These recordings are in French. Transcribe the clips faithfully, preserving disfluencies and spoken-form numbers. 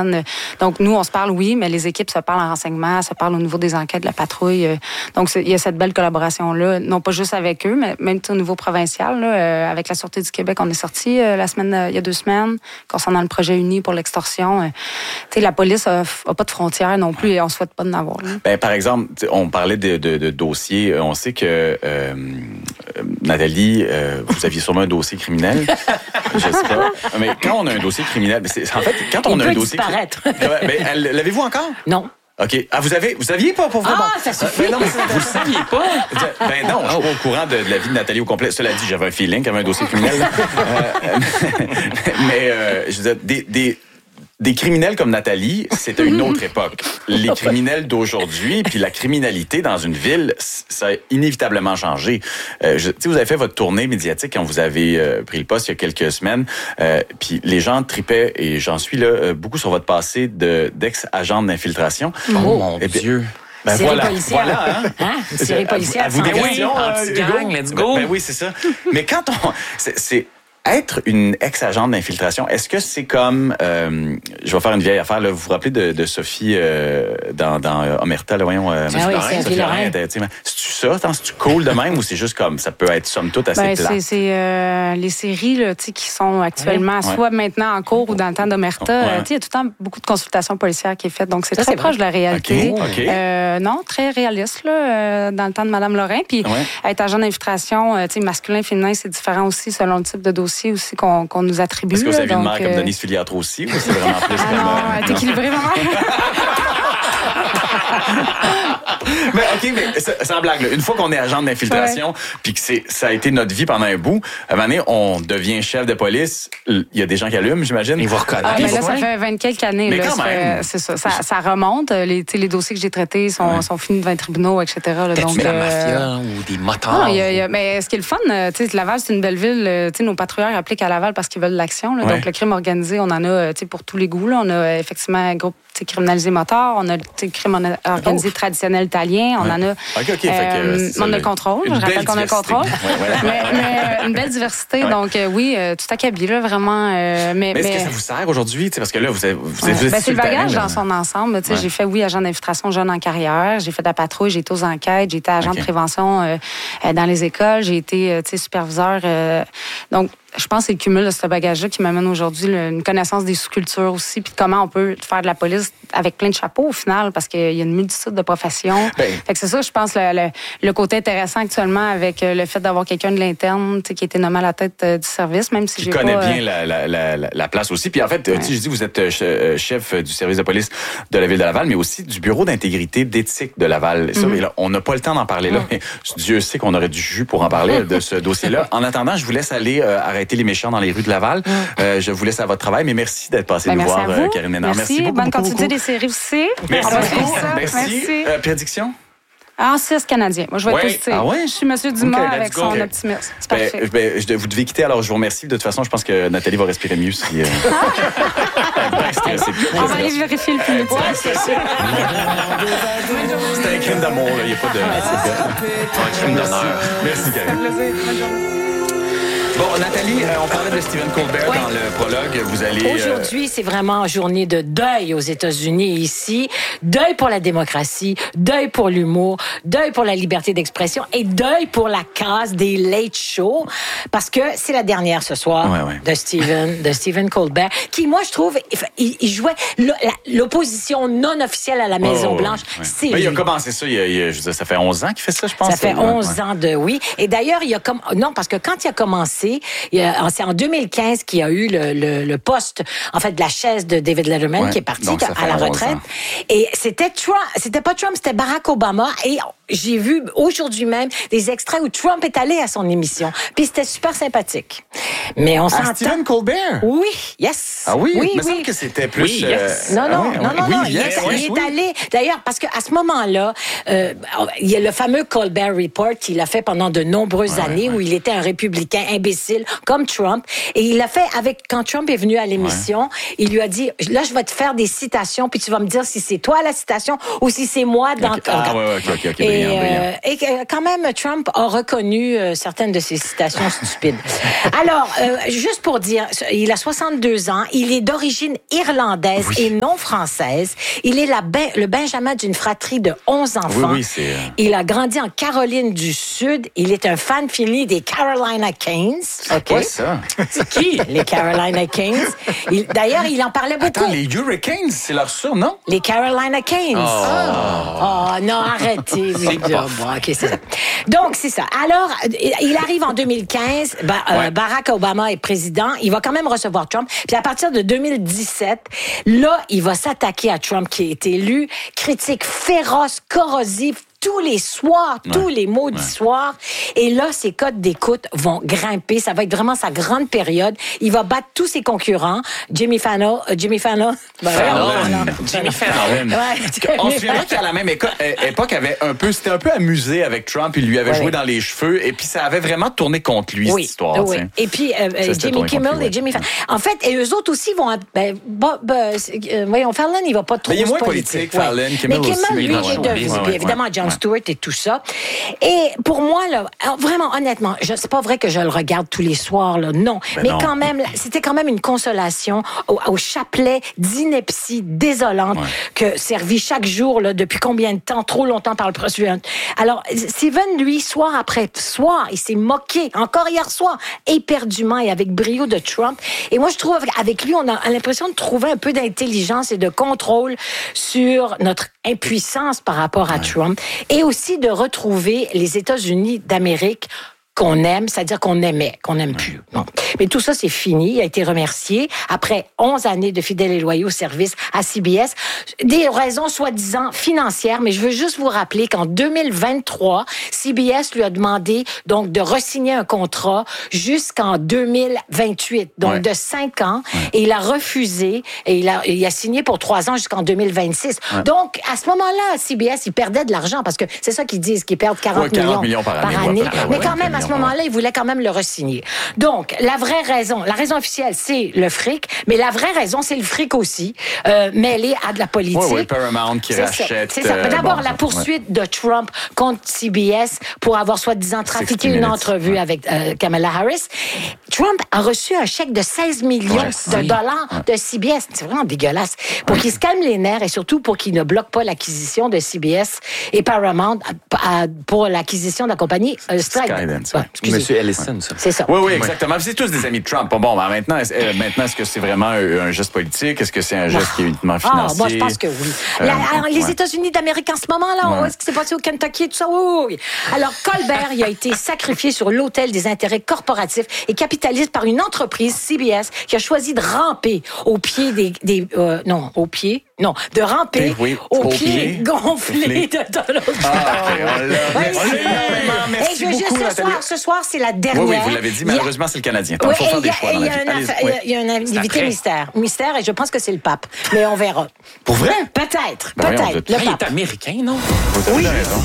semaine. Donc, nous, on se parle, oui, mais les équipes se parlent en renseignement, se parlent au niveau des enquêtes de la patrouille. Donc, il y a cette belle collaboration-là, non pas juste avec eux, mais même au niveau provincial. Là, euh, avec la Sûreté du Québec, on est sorti euh, la semaine, euh, il y a deux semaines, concernant le projet uni pour l'extorsion. Euh, tu sais, la police n'a pas de frontières non plus et on ne souhaite pas d'en avoir. Ben, par exemple, on parlait de, de, de dossiers. On sait que, euh, Nathalie, euh, vous aviez sûrement un dossier criminel. Je sais pas. Mais quand on a un dossier criminel, c'est, en fait, quand on Il a peut un dossier disparaître. criminel. Mais l'avez-vous encore? Non. OK. Ah, vous avez, vous saviez pas pour vous? Ah, ça suffit. Ben non, vous le saviez pas? Ben non, je suis pas au courant de, de la vie de Nathalie au complet. Cela dit, j'avais un feeling qu'il y avait un dossier criminel. euh, mais, euh, je veux dire, des, des, des criminels comme Nathalie, c'était une autre époque. Les criminels d'aujourd'hui, puis la criminalité dans une ville, ça a inévitablement changé. Euh, je, vous avez fait votre tournée médiatique quand vous avez euh, pris le poste il y a quelques semaines, euh, puis les gens tripaient, et j'en suis là, euh, beaucoup sur votre passé de, d'ex-agent d'infiltration. Oh, mon et puis, Dieu! Ben série voilà, policière. voilà. Hein? Hein? Série policière. À vous des sans- questions, oui, euh, anti-gang, Hugo? let's go. Ben, ben oui, c'est ça. Mais quand on... C'est... c'est être une ex-agente d'infiltration, est-ce que c'est comme... Euh, je vais faire une vieille affaire. Là, vous vous rappelez de, de Sophie euh, dans, dans euh, Omerta, là, voyons, euh, Ah oui, Lorrain, c'est Sophie Lorrain. Lorrain, était, tu sais, c'est-tu ça? Attends, c'est-tu cool de même ou c'est juste comme, ça peut être somme toute assez Ben, plat? c'est, c'est euh, les séries là, tu sais, qui sont actuellement Ouais. soit maintenant en cours ou dans le temps d'Omerta. Ouais. Euh, tu sais, il y a tout le temps beaucoup de consultations policières qui est faite. Donc, c'est Ça, très c'est proche de la réalité. OK, OK. Euh, non, très réaliste là, euh, dans le temps de Mme Lorrain. Puis, Ouais. être agent d'infiltration, euh, tu sais, masculin, féminin, c'est différent aussi selon le type de dossier aussi qu'on, qu'on nous attribue. Est-ce que vous là. avez une Donc, mère comme euh, Denise Filiatro aussi ou c'est vraiment plus Ah comme... non, euh, elle est équilibrée, maman. Mais OK, mais c'est- sans blague, là, une fois qu'on est agent d'infiltration, puis que c'est, ça a été notre vie pendant un bout, à un moment donné, on devient chef de police. Il y a des gens qui allument, j'imagine. Ils vous reconnaissent. Ah, mais là, Ouais. ça fait vingt quelques années. Mais là, quand ça même. fait- c'est ça, ça. Ça remonte. Les, tu sais, les dossiers que j'ai traités sont, Ouais. sont finis devant les tribunaux, et cetera. là. T'as-tu Donc, de la euh, mafia ou des motards? Non, il y a, il y a- mais ce qui est le fun, euh, tu sais, Laval, c'est une belle ville. euh, Tu sais, nos patrouilleurs appliquent à Laval parce qu'ils veulent de l'action. là. Ouais. Donc, le crime organisé, on en a euh, tu sais, pour tous les goûts. Là. On a euh, effectivement un groupe tu sais, criminalisé moteur. On a le tu sais, crime en- organisé Oh. traditionnel italien. On Ouais. en a... OK, OK. fait que, euh, c'est ça, on a le le- contrôle. une Je rappelle belle qu'on a le diversité. contrôle. Ouais, ouais. mais, mais, euh, une belle diversité. Ouais. Donc, euh, oui, euh, tout acabit, là, vraiment. euh, mais, Mais est-ce mais- que ça vous sert aujourd'hui? Tu sais, parce que là, vous êtes, vous êtes, Ouais. vous êtes Ben, sur c'est le terrain, bagage là. dans son ensemble. Tu sais, Ouais. J'ai fait, oui, agent d'infiltration jeune en carrière. J'ai fait de la patrouille, j'ai été aux enquêtes, j'ai été agent OK. de prévention euh, euh, dans les écoles, j'ai été euh, tu sais, superviseur. euh, donc, je pense que c'est le cumul de ce bagage-là qui m'amène aujourd'hui là, une connaissance des sous-cultures aussi, puis de comment on peut faire de la police avec plein de chapeaux au final, parce qu'il y a une multitude de professions. Ben. Fait que c'est ça, je pense, le, le, le côté intéressant actuellement avec euh, le fait d'avoir quelqu'un de l'interne tu sais, qui a été nommé à la tête euh, du service, même si Qui j'ai connaît pas... euh, bien la, la, la, la- la place aussi. Puis en fait, euh, tu sais, je dis, vous êtes euh, che- euh, chef du service de police de la ville de Laval, mais aussi du bureau d'intégrité d'éthique de Laval. Ça, Mhm. mais là, on n'a pas le temps d'en parler là, mais Dieu sait qu'on aurait du jus pour en parler de ce dossier-là. En attendant, je vous laisse aller euh, arrêter les méchants dans les rues de Laval. Euh, je vous laisse à votre travail, mais merci d'être passé Ben, nous merci voir, à vous. euh, Karine Ménard. Merci. beaucoup, Bonne beaucoup, continuité beaucoup. des séries aussi. Merci On va beaucoup. suivre ça. Merci. Merci. Euh, prédiction? En six Canadiens. Moi, je vais Ouais. être positive. Ah ouais? Je suis M. Dumas Ok, let's avec go. son Ok. optimisme. C'est Ben, parfait. ben, je, vous devez quitter, alors je vous remercie. De toute façon, je pense que Nathalie va respirer mieux si... Euh... ben, stressée. On va aller vérifier le public. C'est un crime d'amour, là. Il n'y a pas de... un crime d'honneur. Merci, Karine. Bon, Nathalie, euh, on parlait de Stephen Colbert Ouais. dans le prologue. Vous allez... euh, Aujourd'hui, c'est vraiment journée de deuil aux États-Unis ici. Deuil pour la démocratie, deuil pour l'humour, deuil pour la liberté d'expression et deuil pour la case des late shows. Parce que c'est la dernière ce soir Ouais, ouais. de Stephen, de Stephen Colbert, qui, moi, je trouve, il, il jouait l'o- la- l'opposition non officielle à la Maison-Blanche. Oh, ouais. C'est Ben, il a lui. commencé ça, il y a, il y a- je veux dire, ça fait onze ans qu'il fait ça, je pense. Ça fait Ouais, onze ouais. ans de oui. Et d'ailleurs, il y a comme non parce que quand il a commencé, il y a- c'est en deux mille quinze qu'il y a eu le, le, le poste, en fait, de la chaise de David Letterman Ouais, qui est parti donc ça à fait la onze retraite. ans. Et c'était Trump, c'était pas Trump, c'était Barack Obama. Et j'ai vu aujourd'hui même des extraits où Trump est allé à son émission. Puis c'était super sympathique. Mais on Ah, s'entend. Stephen Colbert? Oui, yes. Ah oui? oui, il me oui. semble que c'était plus... Oui, yes. euh, Non, ah non, oui, non, oui, non, oui, non. Il, yes, est, yes, il est oui. allé. D'ailleurs, parce qu'à ce moment-là, euh, il y a le fameux Colbert Report qu'il a fait pendant de nombreuses Ouais, années ouais. où il était un républicain imbécile imbécile comme Trump. Et il l'a fait avec, quand Trump est venu à l'émission, ouais. il lui a dit, là, je vais te faire des citations, puis tu vas me dire si c'est toi la citation ou si c'est moi dans okay. Ah, ouais, ok, ok, ok. Et, brillant, brillant. Euh, et euh, quand même, Trump a reconnu euh, certaines de ses citations stupides. Alors, euh, juste pour dire, il a soixante-deux ans, il est d'origine irlandaise oui. et non française. Il est la ben, le Benjamin d'une fratrie de onze enfants. Oui, oui, c'est... Euh... Il a grandi en Caroline du Sud. Il est un fan fini des Carolina Kings. C'est okay. quoi ça? C'est qui, les Carolina Kings? Il, d'ailleurs, il en parlait beaucoup. Attends, les Hurricanes, c'est leur surnom, non? Les Carolina Kings. Oh, oh non, arrêtez. C'est bon, OK, c'est ça. Donc, c'est ça. Alors, il arrive en deux mille quinze. Ba- ouais. euh, Barack Obama est président. Il va quand même recevoir Trump. Puis à partir de deux mille dix-sept, là, il va s'attaquer à Trump qui est élu. Critique féroce, corrosive, tous les soirs, ouais. tous les maudits ouais. soirs. Et là, ses cotes d'écoute vont grimper. Ça va être vraiment sa grande période. Il va battre tous ses concurrents. Jimmy Fallon. Euh, Jimmy Fallon. Ben, Fallon. Jimmy Fallon. Ouais. On se souviendra qu'à la même époque, époque avait un peu, c'était un peu amusé avec Trump. Il lui avait ouais. joué dans les cheveux. Et puis, ça avait vraiment tourné contre lui, oui. cette histoire. Oui. Et puis, euh, Jimmy Kimmel lui, et Jimmy Fallon. En fait, et eux autres aussi vont... Ben, bah, bah, euh, voyons, Fallon, il va pas trop... Mais il est moins politique, Fallon. Ouais. Kimmel Mais Kimmel, lui, il est de... Évidemment, Jon Stewart et tout ça. Et pour moi, là, vraiment, honnêtement, je, c'est pas vrai que je le regarde tous les soirs, là, non. Ben Mais non. quand même, c'était quand même une consolation au, au chapelet d'ineptie désolante ouais. que servi chaque jour, là, depuis combien de temps, trop longtemps par le président. Alors, Steven, lui, soir après soir, il s'est moqué, encore hier soir, éperdument et avec brio de Trump. Et moi, je trouve, avec lui, on a l'impression de trouver un peu d'intelligence et de contrôle sur notre impuissance par rapport à ouais. Trump. Et aussi de retrouver les États-Unis d'Amérique qu'on aime, c'est-à-dire qu'on aimait, qu'on n'aime plus. Bon. Mais tout ça, c'est fini. Il a été remercié après onze années de fidèles et loyaux services à C B S. Des raisons soi-disant financières, mais je veux juste vous rappeler qu'en deux mille vingt-trois, C B S lui a demandé donc de re-signer un contrat jusqu'en deux mille vingt-huit, donc ouais. de cinq ans. Ouais. Et il a refusé et il a, il a signé pour trois ans jusqu'en deux mille vingt-six. Ouais. Donc, à ce moment-là, C B S, il perdait de l'argent parce que c'est ça qu'ils disent, qu'ils perdent quarante, ouais, quarante millions, millions par année. Par année. Ouais, mais quand même, à ce moment-là, il voulait quand même le re-signer. Donc, la vraie raison, la raison officielle, c'est le fric, mais la vraie raison, c'est le fric aussi, euh, mêlé à de la politique. Oui, oui, Paramount qui c'est rachète. Ça. C'est ça. Euh, D'abord, bon, la poursuite ouais. de Trump contre C B S pour avoir soi-disant trafiqué une entrevue ouais. avec euh, Kamala Harris. Trump a reçu un chèque de seize millions ouais, de dollars ouais. de C B S. C'est vraiment dégueulasse. Pour ouais. qu'il se calme les nerfs et surtout pour qu'il ne bloque pas l'acquisition de C B S et Paramount à, à, pour l'acquisition de la compagnie euh, Skydance. Ouais, Monsieur Ellison, ça. C'est ça. Oui, oui, exactement. C'est tous des amis de Trump. Bon, ben maintenant, est-ce, euh, maintenant, est-ce que c'est vraiment un geste politique? Est-ce que c'est un geste qui est uniquement financier? Ah, moi, je pense que oui. Euh, La, alors, les ouais. États-Unis d'Amérique en ce moment-là, ouais. est-ce que c'est passé au Kentucky et tout ça? Oui, oui. Alors, Colbert, il a été sacrifié sur l'autel des intérêts corporatifs et capitalistes par une entreprise, C B S, qui a choisi de ramper au pied des... des euh, non, au pied... Non, de ramper oui, au, au pied, pied gonflé de Donald Trump. Ah, okay, on l'a. Ouais, merci énormément. Merci et je veux beaucoup, juste ce soir, ce soir, c'est la dernière. Oui, oui, vous l'avez dit, malheureusement, c'est le Canadien. Il faut faire des choix dans la vie. Il y a un invité mystère. Mystère, et je pense que c'est le pape. Mais on verra. Pour vrai? Peut-être, ben peut-être. Le pape. Il est américain, non? Oui.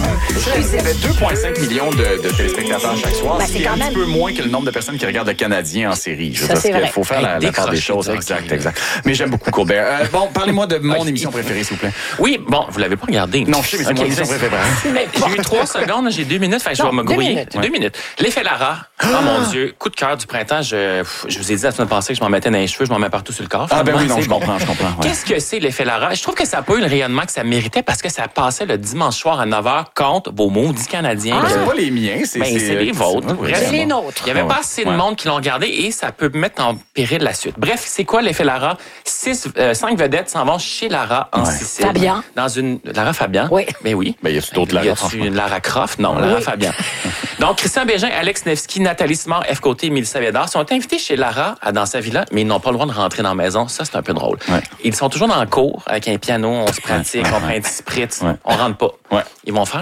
Il y avait deux virgule cinq millions de, de téléspectateurs chaque soir. Ben, c'est quand un même... petit peu moins que le nombre de personnes qui regardent le Canadien en série. Je Ça, c'est vrai. Il faut faire la, la part des choses. Exact, exact. Mais j'aime beaucoup Colbert. Euh, bon, parlez-moi de mon émission préférée, s'il vous plaît. Oui, bon, vous l'avez pas regardé. Non, je sais, mais c'est okay, mon émission préférée. J'ai eu trois secondes, j'ai deux minutes, fait que je vais me grouiller. Minutes. Deux ouais. minutes. L'effet Lara. Oh ah. mon Dieu, coup de cœur du printemps. Je, je vous ai dit la semaine passée que je m'en mettais dans les cheveux, je m'en mets partout sur le corps. Ah ben oui, non, je comprends, je comprends. Ouais. Qu'est-ce que c'est l'effet Lara? Je trouve que ça n'a pas eu le rayonnement que ça méritait parce que ça passait le dimanche soir à neuf heures contre vos maudits Canadiens. Ah. C'est pas les miens, c'est, ben, c'est, c'est les vôtres. C'est les nôtres. Il n'y avait ouais. pas assez de ouais. monde qui l'ont regardé et ça peut mettre en péril la suite. Bref, c'est quoi l'effet Lara? Six, euh, cinq vedettes s'en vont chez Lara en ouais. Sicile. Fabian. Dans une Lara Fabian. Oui. Mais oui. Ben, y a-tu d'autres Lara? Y a-tu une Lara Croft? Non, Lara oui. Fabian. Donc, Christian Bégin, Alex Nevsky, Nathalie Simard, F. Côté et Mélissa Bédard sont invités chez Lara dans sa villa, mais ils n'ont pas le droit de rentrer dans la maison. Ça, c'est un peu drôle. Ouais. Ils sont toujours dans le cours avec un piano, on se pratique, ouais. on prend un petit spritz. Ouais. On rentre pas. Ouais. Ils vont faire, là,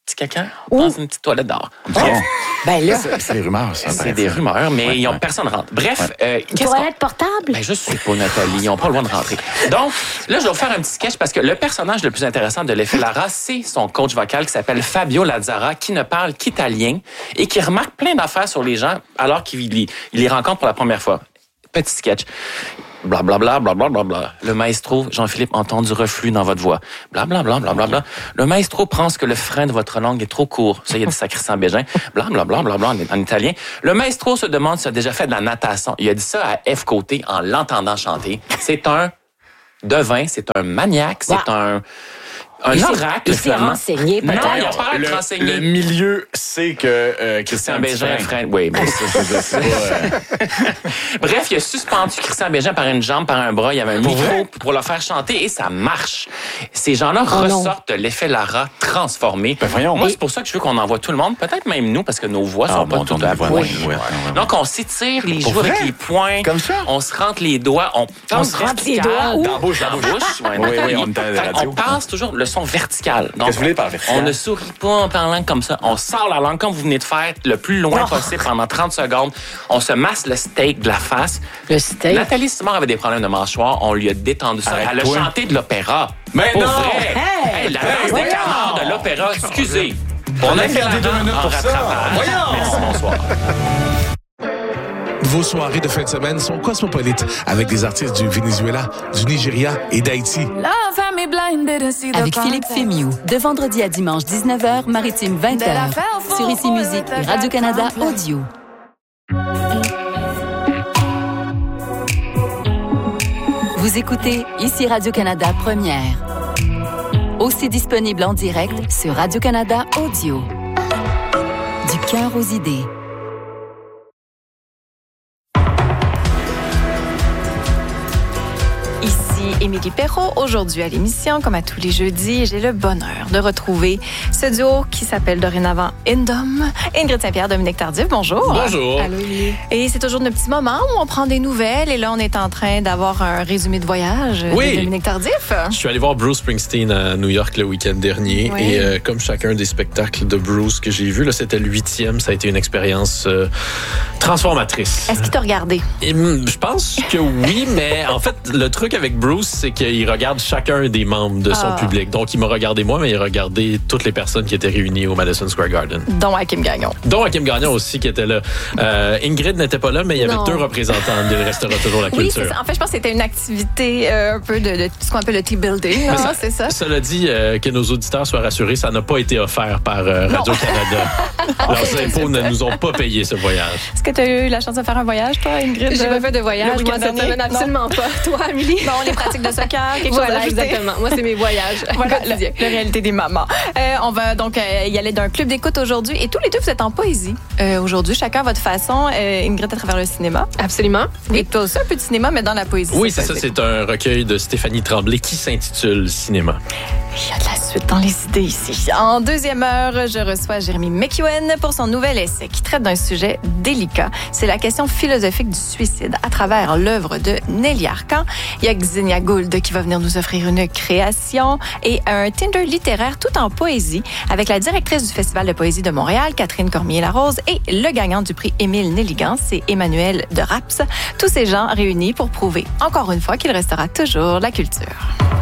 petit caca Ouh. dans une petite toilette dehors. Bref, Ben là, C'est c'est des rumeurs, ça. c'est des rumeurs, mais Ouais, ils ont ouais. personne rentre. Bref, euh, une qu'est-ce qu'on... toilette portable? Ben, je sais pas, Nathalie. Ils n'ont pas le droit de rentrer. Donc, là, je vais vous faire un petit sketch parce que le personnage le plus intéressant de l'effet Lara, c'est son coach vocal qui s'appelle Fabio Lazzara, qui ne parle qu'italien et qui remarque plein d'affaires sur les gens alors qu'il il les rencontre pour la première fois. Petit sketch. Blablabla, blablabla, bla, bla. Le maestro, Jean-Philippe, entend du reflux dans votre voix. Blablabla, blablabla. Bla, bla. Le maestro pense que le frein de votre langue est trop court. Ça, il a dit ça à Christian Bégin. Blablabla, blablabla, en, en italien. Le maestro se demande s'il a déjà fait de la natation. Il a dit ça à F. Côté en l'entendant chanter. C'est un devin, c'est un maniaque, c'est Wow. un... Un Il s'est- oracle, il s'est finalement. renseigné, Non, peut-être. il a pas l'air de Le, renseigné. le milieu sait que euh, Christian Christian Bégin, Bégin... frein. Oui, mais ça, c'est ça, c'est pas, euh, Bref, il a suspendu Christian Bégin par une jambe, par un bras. Il y avait un micro vrai? pour le faire chanter et ça marche. Ces gens-là Oh non. ressortent de l'effet Lara transformé. Ben voyons. Moi, c'est pour ça que je veux qu'on envoie tout le monde, peut-être même nous, parce que nos voix Ah, sont bon, pas toutes on à voit, point. ouais, ouais, ouais. Donc, on s'étire les Pour joues avec vrai? les poings. Comme ça? On se rentre les doigts. On, On se rentre les doigts où? Dans la bouche, dans la bouche. Ouais, Oui, Nathalie. oui, on est à la Fait radio. On passe toujours le son vertical. Donc, Qu'est-ce que vous voulez par vertical? on ne sourit pas en parlant comme ça. On sort la langue comme vous venez de faire, le plus loin Oh. possible pendant trente secondes. On se masse le steak de la face. Le steak. Nathalie Simard avait des problèmes de mâchoire. On lui a détendu ça. Elle a Arrête-toi. chanté de l'opéra. Mais Pour non! vrai. Hey! Hey, la danse voyons! des canards de l'opéra. Excusez. On a fait la gardé deux danse minutes en pour ça. rattrapage. Voyons! Merci, bonsoir. Vos soirées de fin de semaine sont cosmopolites avec des artistes du Venezuela, du Nigeria et d'Haïti. Avec Philippe Fémiou, de vendredi à dimanche dix-neuf heures, Maritime vingt heures, sur Ici Musique et Radio-Canada Audio. Vous écoutez Ici Radio-Canada Première. Aussi disponible en direct sur Radio-Canada Audio. Du cœur aux idées. Ici Émilie Perrault. Aujourd'hui à l'émission, comme à tous les jeudis, j'ai le bonheur de retrouver ce duo qui s'appelle dorénavant Indom. Ingrid Saint-Pierre, Dominique Tardif, bonjour. Bonjour. Allô, Émilie. Et c'est toujours nos petits moments où on prend des nouvelles. Et là, on est en train d'avoir un résumé de voyage Oui. de Dominique Tardif. Je suis allé voir Bruce Springsteen à New York le week-end dernier. Oui. Et euh, comme chacun des spectacles de Bruce que j'ai vu, là, c'était le huitième. Ça a été une expérience euh, transformatrice. Est-ce qu'il t'a regardé? Et, hum, je pense que oui, mais en fait, le truc avec Bruce, c'est qu'il regarde chacun des membres de son Ah. public. Donc, il m'a regardé moi, mais il a regardé toutes les personnes qui étaient réunies au Madison Square Garden. Dont Hakim Gagnon. Dont Hakim Gagnon aussi qui était là. Euh, Ingrid n'était pas là, mais il y avait Non. deux représentants du restaurant Toujours la Oui, Culture. c'est ça. En fait, je pense que c'était une activité euh, un peu de, de ce qu'on appelle le team-building. Mais Ah, c'est ça. Cela dit, euh, que nos auditeurs soient rassurés, ça n'a pas été offert par euh, Radio-Canada. Leurs impôts ne nous ont pas payé ce voyage. Est-ce que tu as eu la chance de faire un voyage, toi, Ingrid? J'ai pas fait de Le voyage, week-end moi, cette dernier? semaine, absolument pas. Toi, Amélie? Bon, les pratiques de soccer, quelque chose à Voilà, ajouter? exactement. Moi, c'est mes voyages. Voilà, quotidiens. la, la réalité des mamans. Euh, on va donc euh, y aller d'un club d'écoute aujourd'hui. Et tous les deux, vous êtes en poésie. Euh, aujourd'hui, chacun à votre façon. Euh, Ingrid à travers le cinéma. Absolument. Et toi aussi, un peu de cinéma, mais dans la poésie. Oui, c'est ça, fait. c'est un recueil de Stéphanie Tremblay qui s'intitule Cinéma. Il y a de la suite dans les idées ici. En deuxième heure, je reçois Jérémy McEwen pour son nouvel essai qui traite d'un sujet délicat. C'est la question philosophique du suicide à travers l'œuvre de Nelly Arcan. Il y a Xenia Gould qui va venir nous offrir une création et un Tinder littéraire tout en poésie avec la directrice du Festival de poésie de Montréal, Catherine Cormier-Larose, et le gagnant du prix Émile Nelligan, c'est Emmanuel de Raps. Tous ces gens réunis pour prouver encore une fois qu'il restera toujours la culture.